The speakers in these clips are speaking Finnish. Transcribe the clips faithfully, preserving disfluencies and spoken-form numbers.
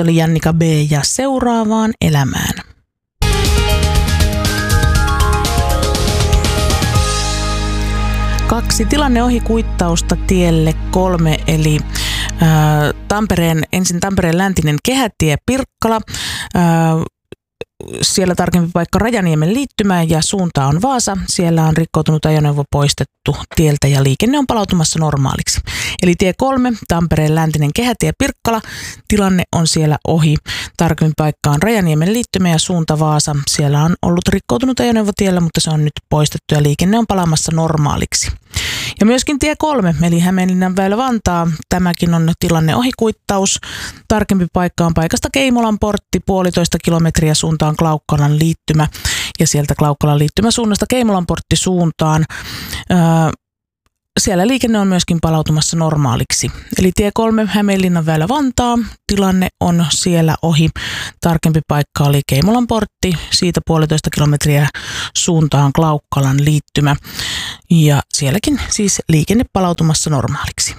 Se oli Jannika B. ja Seuraavaan elämään. Kaksi tilanne ohi kuittausta tielle kolme, eli ää, Tampereen, ensin Tampereen läntinen kehätie Pirkkala, ää, siellä tarkempi paikka Rajaniemen liittymä ja suunta on Vaasa. Siellä on rikkoutunut ajoneuvo poistettu tieltä ja liikenne on palautumassa normaaliksi. Eli tie kolme, Tampereen läntinen kehätie Pirkkala, tilanne on siellä ohi. Tarkempi paikka on Rajaniemen liittymä ja suunta Vaasa. Siellä on ollut rikkoutunut ajoneuvo tiellä, mutta se on nyt poistettu ja liikenne on palaamassa normaaliksi. Ja myöskin tie kolme, eli Hämeenlinnan väylä Vantaa, tämäkin on tilanne ohikuittaus. Tarkempi paikka on paikasta Keimolan portti, puolitoista kilometriä suuntaan Klaukkalan liittymä ja sieltä Klaukkalan liittymä suunnasta Keimolan portti suuntaan. Öö, siellä liikenne on myöskin palautumassa normaaliksi. Eli tie kolme, Hämeenlinnan väylä Vantaa, tilanne on siellä ohi. Tarkempi paikka oli Keimolan portti, siitä puolitoista kilometriä suuntaan Klaukkalan liittymä. Ja sielläkin siis liikenne palautumassa normaaliksi.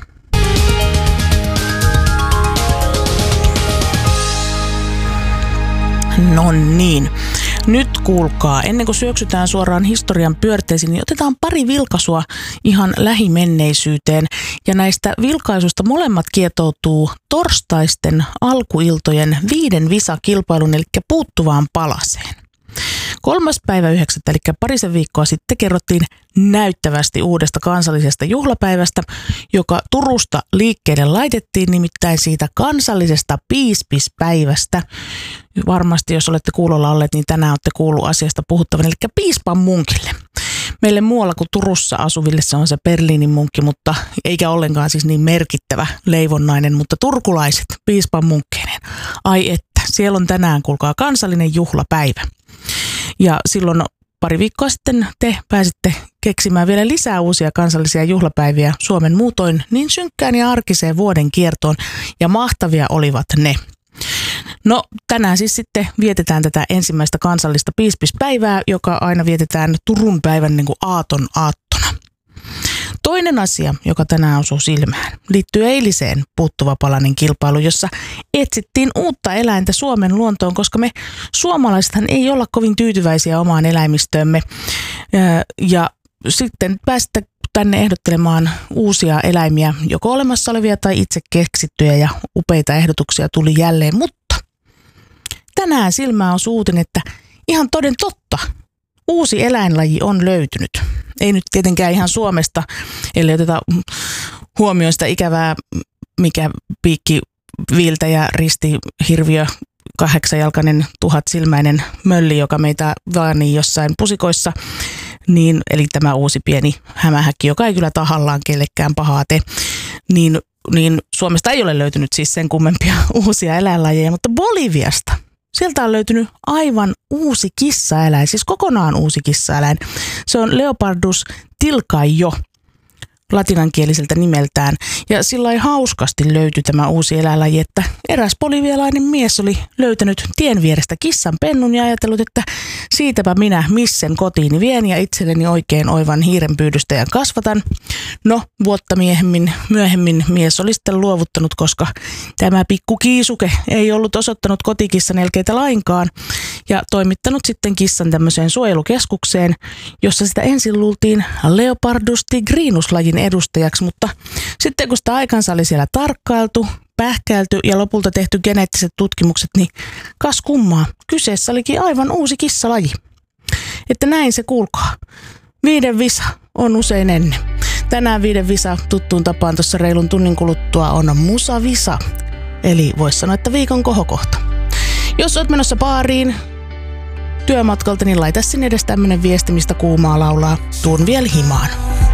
No niin, nyt kuulkaa, ennen kuin syöksytään suoraan historian pyörteisiin, niin otetaan pari vilkaisua ihan lähimenneisyyteen. Ja näistä vilkaisuista molemmat kietoutuu torstaisten alkuiltojen viiden visakilpailun, eli puuttuvaan palaseen. Kolmas päivä yhdeksättä, eli parisen viikkoa sitten, kerrottiin näyttävästi uudesta kansallisesta juhlapäivästä, joka Turusta liikkeelle laitettiin, nimittäin siitä kansallisesta piispispäivästä. Varmasti, jos olette kuulolla olleet, niin tänään olette kuullut asiasta puhuttavan, eli piispan munkille. Meille muualla kuin Turussa asuville se on se Berliinin munkki, mutta eikä ollenkaan siis niin merkittävä leivonnainen, mutta turkulaiset piispan munkkeineen. Ai että, siellä on tänään, kuulkaa, kansallinen juhlapäivä. Ja silloin pari viikkoa sitten te pääsitte keksimään vielä lisää uusia kansallisia juhlapäiviä Suomen muutoin niin synkkään ja arkiseen vuoden kiertoon, ja mahtavia olivat ne. No tänään siis sitten vietetään tätä ensimmäistä kansallista piispispäivää, joka aina vietetään Turun päivän niin kuin aaton aattona. Toinen asia, joka tänään osuu silmään, liittyy eiliseen puuttuva palanen kilpailuun, jossa etsittiin uutta eläintä Suomen luontoon, koska me suomalaisethan ei olla kovin tyytyväisiä omaan eläimistöömme. Ja sitten pääsitte tänne ehdottelemaan uusia eläimiä, joko olemassa olevia tai itse keksittyjä, ja upeita ehdotuksia tuli jälleen. Mutta tänään silmään osuu uutinen, että ihan toden totta, uusi eläinlaji on löytynyt. Ei nyt tietenkään ihan Suomesta, ellei oteta huomioon sitä ikävää, mikä piikkiviiltä ja ristihirviö, kahdeksanjalkainen, tuhatsilmäinen mölli, joka meitä vaanii jossain pusikoissa, niin, eli tämä uusi pieni hämähäkki, joka ei kyllä tahallaan kellekään pahaa tee, niin, niin Suomesta ei ole löytynyt siis sen kummempia uusia eläinlajeja, mutta Boliviasta sieltä on löytynyt aivan uusi kissaeläin, siis kokonaan uusi kissaeläin. Se on Leopardus tilcaio, latinankieliseltä nimeltään. Ja sillä hauskasti löytyi tämä uusi eläinlaji, että eräs bolivialainen mies oli löytänyt tien vierestä kissan pennun ja ajatellut, että siitäpä minä missen kotiini vien ja itselleni oikein oivan hiirenpyydystäjän kasvatan. No, vuotta myöhemmin, myöhemmin mies oli sitten luovuttanut, koska tämä pikku kiisuke ei ollut osoittanut kotikissan elkeitä lainkaan ja toimittanut sitten kissan tämmöiseen suojelukeskukseen, jossa sitä ensin luultiin Leopardus tigrinus-lajin edustajaksi, mutta sitten kun sitä aikansa oli siellä tarkkailtu, pähkäilty ja lopulta tehty geneettiset tutkimukset, niin kas kummaa, kyseessä olikin aivan uusi kissalaji. Että näin se kuulkaa. Viiden visa on usein ennen. Tänään viiden visa tuttuun tapaan tuossa reilun tunnin kuluttua on musavisa, eli voisi sanoa, että viikon kohokohta. Jos olet menossa baariin työmatkalta, niin laita sinne edes tämmönen viesti, mistä kuumaa laulaa, tuun vielä himaan.